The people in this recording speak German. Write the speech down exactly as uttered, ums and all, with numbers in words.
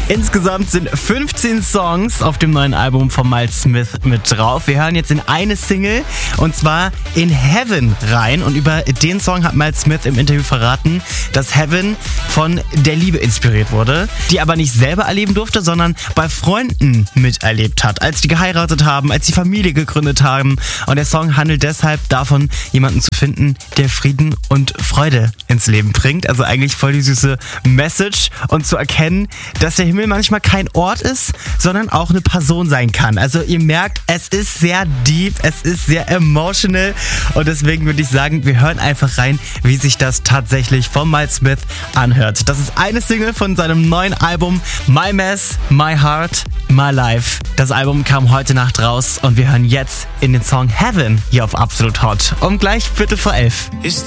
Insgesamt sind fünfzehn Songs auf dem neuen Album von Miles Smith mit drauf. Wir hören jetzt in eine Single und zwar in Heaven rein. Und über den Song hat Miles Smith im Interview verraten, dass Heaven von der Liebe inspiriert wurde, die aber nicht selber erleben durfte, sondern bei Freunden miterlebt hat, als die geheiratet haben, als die Familie gegründet haben. Und der Song handelt deshalb davon, jemanden zu finden, der Frieden und Freude ins Leben bringt. Also eigentlich voll die süße Message und zu erkennen, dass der Himmel manchmal kein Ort ist, sondern auch eine Person sein kann. Also ihr merkt, es ist sehr deep, es ist sehr emotional und deswegen würde ich sagen, wir hören einfach rein, wie sich das tatsächlich von Miles Smith anhört. Das ist eine Single von seinem neuen Album My Mess, My Heart, My Life. Das Album kam heute Nacht raus und wir hören jetzt in den Song Heaven hier auf Absolut Hot. Um gleich Viertel vor elf.